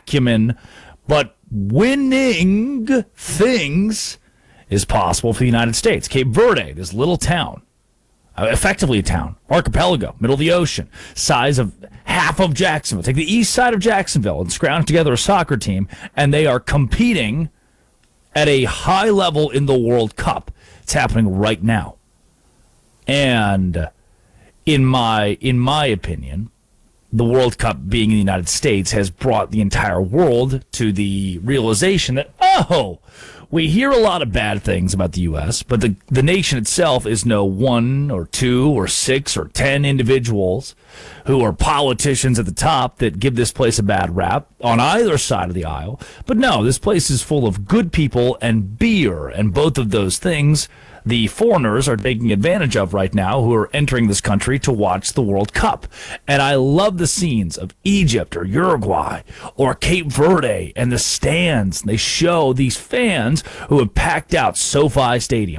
acumen, but winning things is possible for the United States. Cape Verde, this little town, effectively a town, archipelago, middle of the ocean, size of half of Jacksonville. Take the east side of Jacksonville and scrounge together a soccer team, and they are competing at a high level in the World Cup. It's happening right now. And in my opinion, the World Cup being in the United States has brought the entire world to the realization that, we hear a lot of bad things about the U.S., but the nation itself is no 1 or 2 or 6 or 10 individuals who are politicians at the top that give this place a bad rap on either side of the aisle. But no, this place is full of good people and beer, and both of those things the foreigners are taking advantage of right now who are entering this country to watch the World Cup. And I love the scenes of Egypt or Uruguay or Cape Verde and the stands. They show these fans who have packed out SoFi Stadium.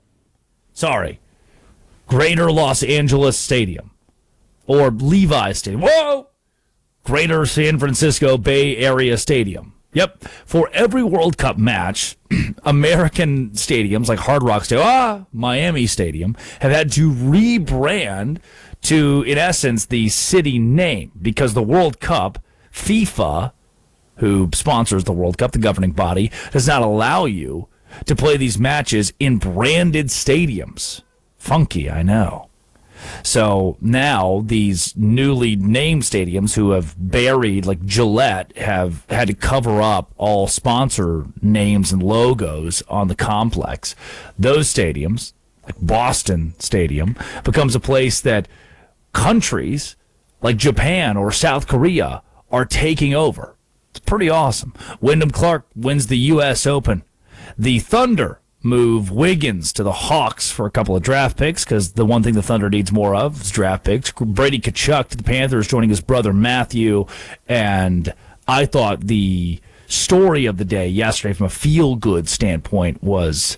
Greater Los Angeles Stadium or Levi Stadium. Greater San Francisco Bay Area Stadium. Yep. For every World Cup match, American stadiums like Hard Rock Stadium, Miami Stadium, have had to rebrand to, in essence, the city name because the World Cup, FIFA, who sponsors the World Cup, the governing body, does not allow you to play these matches in branded stadiums. Funky, I know. So now these newly named stadiums who have buried, like Gillette, have had to cover up all sponsor names and logos on the complex. Those stadiums, like Boston Stadium, becomes a place that countries like Japan or South Korea are taking over. It's pretty awesome. Wyndham Clark wins the U.S. Open. The Thunder move Wiggins to the Hawks for a couple of draft picks because the one thing the Thunder needs more of is draft picks. Brady Tkachuk to the Panthers, joining his brother Matthew. And I thought the story of the day yesterday from a feel-good standpoint was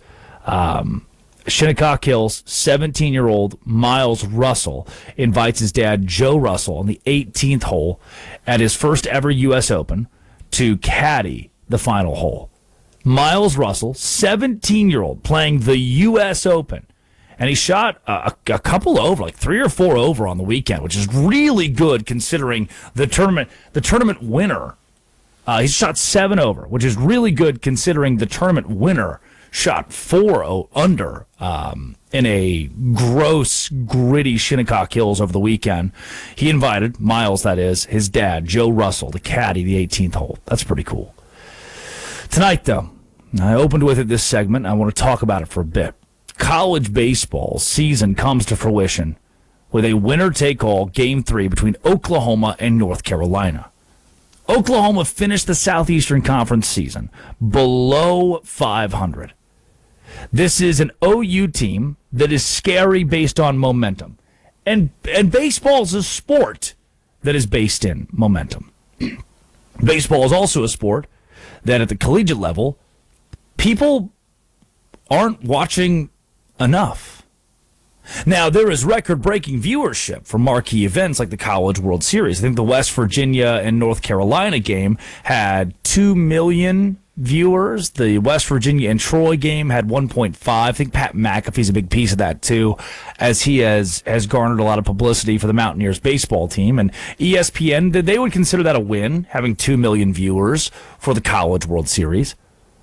Shinnecock Hills 17-year-old Miles Russell invites his dad Joe Russell on the 18th hole at his first ever U.S. Open to caddy the final hole. Miles Russell, 17-year-old, playing the U.S. Open. And he shot a couple over, like 3 or 4 over on the weekend, which is really good considering the tournament winner. He shot 7 over, which is really good considering the tournament winner shot 4 under in a gross, gritty Shinnecock Hills over the weekend. He invited, Miles that is, his dad, Joe Russell, to caddy the 18th hole. That's pretty cool. Tonight, though, I opened with it this segment. I want to talk about it for a bit. College baseball season comes to fruition with a winner-take-all Game 3 between Oklahoma and North Carolina. Oklahoma finished the Southeastern Conference season below 500. This is an OU team that is scary based on momentum. And baseball is a sport that is based in momentum. Baseball is also a sport that at the collegiate level, people aren't watching enough. Now, there is record-breaking viewership for marquee events like the College World Series. I think the West Virginia and North Carolina game had 2 million viewers. The West Virginia and Troy game had 1.5. I think Pat McAfee's a big piece of that, too, as he has garnered a lot of publicity for the Mountaineers baseball team. And ESPN, they would consider that a win, having 2 million viewers for the College World Series.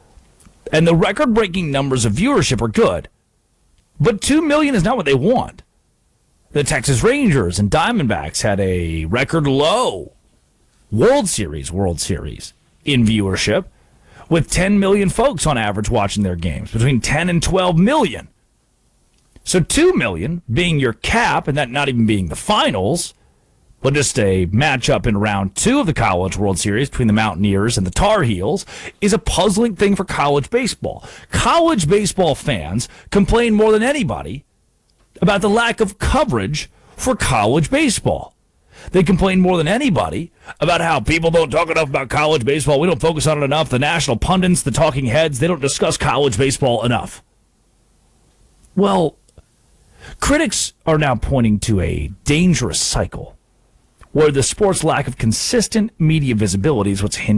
And the record-breaking numbers of viewership are good. But 2 million is not what they want. The Texas Rangers and Diamondbacks had a record low World Series in viewership, with 10 million folks on average watching their games, between 10 and 12 million. So 2 million being your cap, and that not even being the finals, but just a matchup in round 2 of the College World Series between the Mountaineers and the Tar Heels, is a puzzling thing for college baseball. College baseball fans complain more than anybody about the lack of coverage for college baseball. They complain more than anybody about how people don't talk enough about college baseball. We don't focus on it enough. The national pundits, the talking heads, they don't discuss college baseball enough. Well, critics are now pointing to a dangerous cycle where the sport's lack of consistent media visibility is what's hindering